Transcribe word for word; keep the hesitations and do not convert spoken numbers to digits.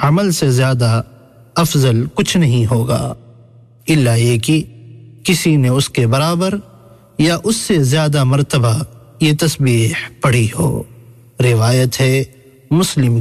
अमल से ज़्यादा अफजल कुछ नहीं होगा, इल्ला ये कि किसी ने उसके बराबर या उससे ज़्यादा मर्तबा ये तस्बीह पढ़ी हो। रिवायत है मुस्लिम